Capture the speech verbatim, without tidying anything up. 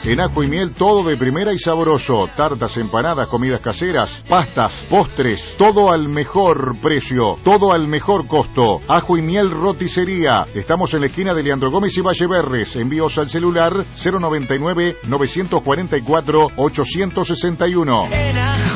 En Ajo y Miel todo de primera y sabroso. Tartas, empanadas, comidas caseras, pastas, postres, todo al mejor precio, todo al mejor costo. Ajo y Miel Roticería. Estamos en la esquina de Leandro Gómez y Valleverres. Envíos al celular cero noventa y nueve, novecientos cuarenta y cuatro, ochocientos sesenta y uno.